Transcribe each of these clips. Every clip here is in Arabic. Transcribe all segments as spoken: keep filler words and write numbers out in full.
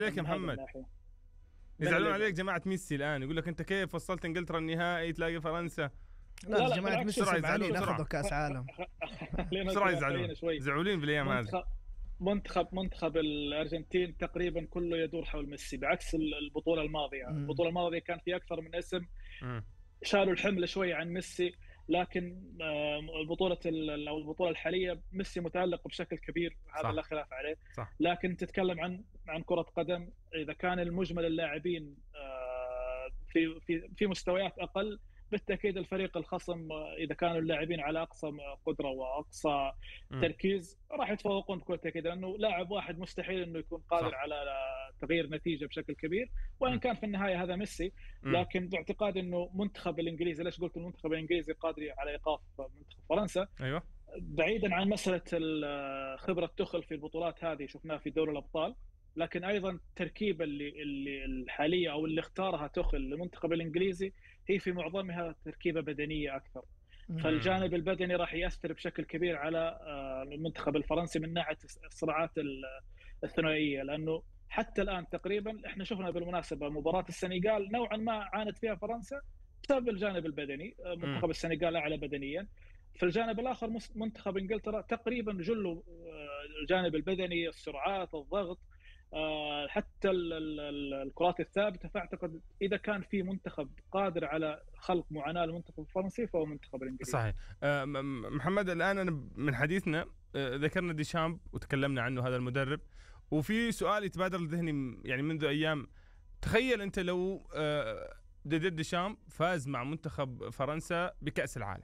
ليك يا محمد يزعلون عليك جماعة ميسي الآن، يقول لك أنت كيف وصلت إنجلترا النهائي تلاقي فرنسا. لا, لا جماعة ميسي يزعلون أخذوا كأس عالم. بسرعة يزعلون زعولين بالأيام هذه. منتخب منتخب الأرجنتين تقريبا كله يدور حول ميسي، بعكس البطولة الماضية. م. البطولة الماضية كان في أكثر من اسم م. شالوا الحمل شوي عن ميسي، لكن البطولة أو البطولة الحالية ميسي متألق بشكل كبير، هذا لا خلاف عليه. صح. لكن تتكلم عن عن كرة قدم، إذا كان المجمل اللاعبين في في في مستويات أقل، بالتأكيد الفريق الخصم إذا كانوا اللاعبين على أقصى قدرة وأقصى م. تركيز راح يتفوقون بكل تأكيد، لأنه لاعب واحد مستحيل إنه يكون قادر صح. على تغيير نتيجة بشكل كبير، وإن م. كان في النهاية هذا ميسي. م. لكن باعتقاد إنه منتخب الإنجليزي، ليش قلت المنتخب الإنجليزي قادر على إيقاف منتخب فرنسا؟ أيوة. بعيدا عن مسألة خبرة تخل في البطولات هذه شفناها في دوري الأبطال، لكن ايضا التركيبه اللي اللي الحاليه او اللي اختارها تخل للمنتخب الانجليزي هي في معظمها تركيبه بدنيه اكثر. فالجانب البدني راح يأثر بشكل كبير على المنتخب الفرنسي من ناحيه الصراعات الثنائيه، لانه حتى الان تقريبا احنا شفنا بالمناسبه مباراه السنغال نوعا ما عانت فيها فرنسا بسبب الجانب البدني. منتخب السنغال اعلى بدنيا، في الجانب الاخر منتخب انجلترا تقريبا جله الجانب البدني، السرعات، الضغط، حتى الكرات الثابته. فاعتقد اذا كان في منتخب قادر على خلق معاناه للمنتخب الفرنسي فهو منتخب الانجليزي. صحيح. أه محمد، الان أنا من حديثنا أه ذكرنا ديشامب وتكلمنا عنه هذا المدرب، وفي سؤال يتبادر لذهني يعني منذ ايام. تخيل انت لو أه ديشامب فاز مع منتخب فرنسا بكأس العالم،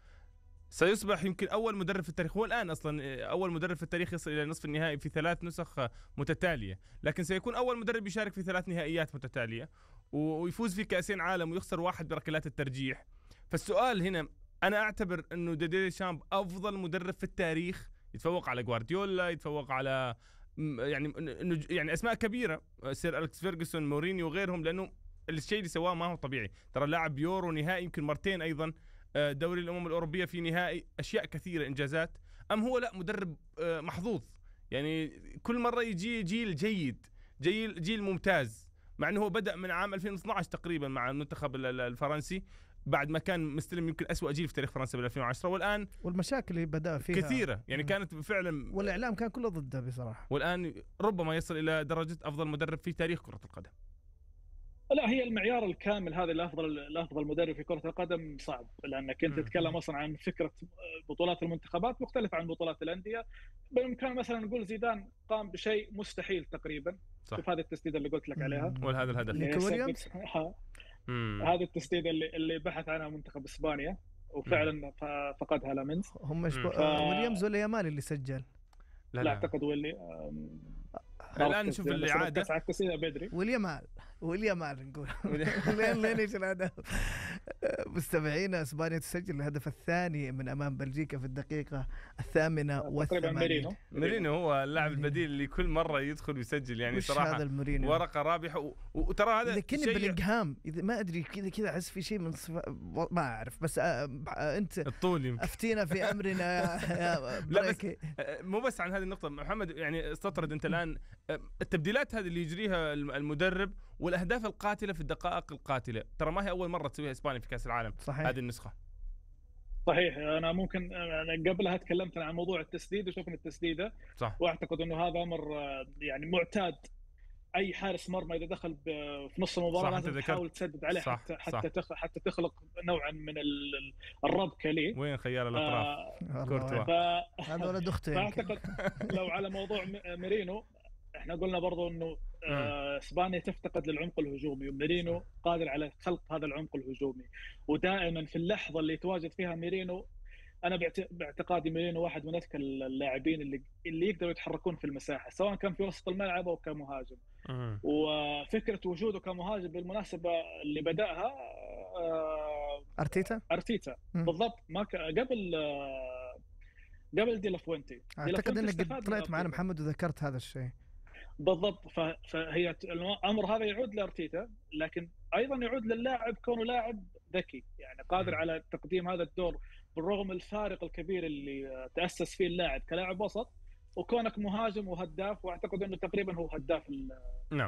سيصبح يمكن أول مدرب في التاريخ، هو الآن أصلا أول مدرب في التاريخ يصل إلى نصف النهائي في ثلاث نسخ متتالية، لكن سيكون أول مدرب يشارك في ثلاث نهائيات متتالية ويفوز في كأسين عالم ويخسر واحد بركلات الترجيح. فالسؤال هنا، أنا أعتبر أنه ديشامب أفضل مدرب في التاريخ، يتفوق على غوارديولا، يتفوق على يعني يعني أسماء كبيرة، سير أليكس فيرغسون، مورينيو وغيرهم، لأنه الشيء اللي سواه ما هو طبيعي. ترى لاعب يورو نهائي يمكن مرتين، أيضا دوري الأمم الأوروبية في نهائي، أشياء كثيرة، إنجازات. أم هو لا مدرب محظوظ؟ يعني كل مرة يجي جيل جيد، جيل جيل ممتاز، مع أنه هو بدأ من عام ألفين واثني عشر تقريبا مع المنتخب الفرنسي، بعد ما كان مستلم يمكن أسوأ جيل في تاريخ فرنسا بال ألفين وعشرة، والآن والمشاكل اللي بدأ فيها كثيرة يعني كانت فعلا، والإعلام كان كله ضده بصراحة، والآن ربما يصل إلى درجة أفضل مدرب في تاريخ كرة القدم. لا، هي المعيار الكامل هذا الافضل الافضل مدرب في كره القدم صعب، لانك انت تتكلم اصلا عن فكره بطولات المنتخبات مختلفه عن بطولات الانديه. بالامكان مثلا نقول زيدان قام بشيء مستحيل تقريبا. شوف هذه التسديده اللي قلت لك عليها، وهذا الهدف ويليامز، هذه التسديده اللي اللي بحث عنها منتخب اسبانيا وفعلا فقدها لامينز. هم ف... ويليامز ولا يامال اللي سجل؟ لا, لا, لا اعتقد ويلي. الآن نشوف الإعادة. واليمال واليمال نقول لين لين ايش الهدف. مستمعينا، اسبانيا تسجل الهدف الثاني من امام بلجيكا في الدقيقه الثامنه والثمانين. مورينيو هو اللاعب البديل اللي كل مره يدخل ويسجل، يعني صراحه ورقه رابحه. وترى هذا لكن بلينغهام اذا ما ادري كذا كذا احس في شيء من صف... ما اعرف، بس انت الطول يمكن افتينا في امرنا يا لا بس مو بس عن هذه النقطه محمد، يعني استطرد انت الان التبديلات هذه اللي يجريها المدرب والاهداف القاتله في الدقائق القاتله، ترى ما هي اول مره تسويها اسبانيا في كاس العالم. صحيح. هذه النسخه صحيح. انا ممكن أنا قبلها تكلمت عن موضوع التسديد وشوفنا التسديده صح. واعتقد انه هذا امر يعني معتاد، اي حارس مرمى اذا دخل في نص المباراه لازم تحاول تسدد عليه صح. حتى حتى تخلق حتى تخلق نوعا من الربكه ليه. وين خيار الاطراف آه كورتوا هذا ولد اختي. فاعتقد لو على موضوع ميرينو احنا قلنا برضو انه آه اسبانيا تفتقد للعمق الهجومي، وميرينو قادر على خلق هذا العمق الهجومي. ودائما في اللحظه اللي يتواجد فيها ميرينو، انا باعتقادي ميرينو واحد من اذكى اللاعبين اللي اللي يقدروا يتحركون في المساحه، سواء كان في وسط الملعب او كمهاجم. وفكره وجوده كمهاجم بالمناسبه اللي بداها آه ارتيتا ارتيتا مم. بالضبط. ما قبل آه قبل دي لافوينتي. اعتقد انك طلعت معنا محمد وذكرت هذا الشيء بالضبط. فهي الامر هذا يعود لارتيتا، لكن ايضا يعود للاعب كونه لاعب ذكي، يعني قادر على تقديم هذا الدور بالرغم الفارق الكبير اللي تاسس فيه اللاعب كلاعب وسط، وكونك مهاجم وهداف. واعتقد انه تقريبا هو هداف نعم.